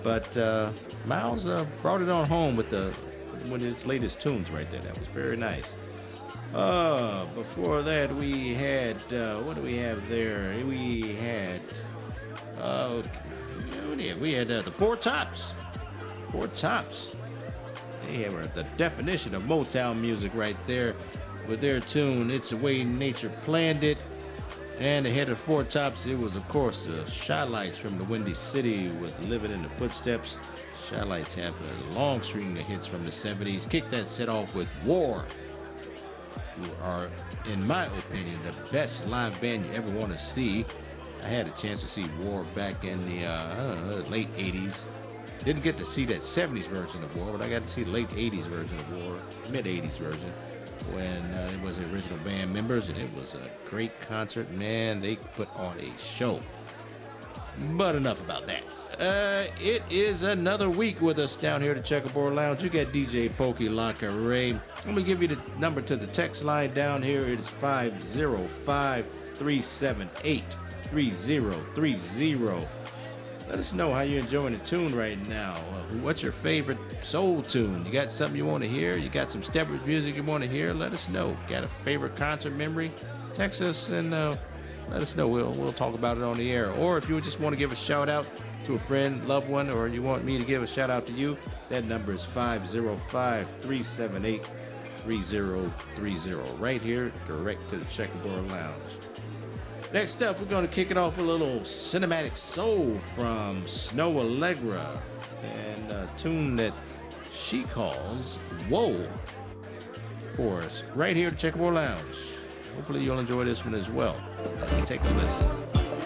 But Miles brought it on home with one of his latest tunes right there. That was very nice. Before that, we had, what do we have there? We had, the Four Tops. Four Tops. They were the definition of Motown music right there with their tune, It's the Way Nature Planned It. And ahead of Four Tops, it was, of course, the Shy-Lites from the Windy City with Living in the Footsteps. Shy-Lites have a long string of hits from the 70s. Kick that set off with War, who are, in my opinion, the best live band you ever want to see. I had a chance to see War back in the late 80s. Didn't get to see that 70s version of War, but I got to see the late 80s version of War, mid 80s version, when it was the original band members, and it was a great concert. Man, they put on a show. But enough about that. It is another week with us down here at the Checkerboard Lounge. You got DJ Pokey LaCarre. Let me give you the number to the text line down here. It is 505-378-3030. Let us know how you're enjoying the tune right now. What's your favorite soul tune? You got something you want to hear? You got some Steppers music you want to hear? Let us know. Got a favorite concert memory? Text us and let us know. We'll talk about it on the air. Or if you just want to give a shout out to a friend, loved one, or you want me to give a shout out to you, that number is 505-378-3030. Right here, direct to the Checkerboard Lounge. Next up, we're going to kick it off with a little cinematic soul from Snow Allegra and a tune that she calls Whoa for us right here at the Checkerboard Lounge. Hopefully you'll enjoy this one as well. Let's take a listen.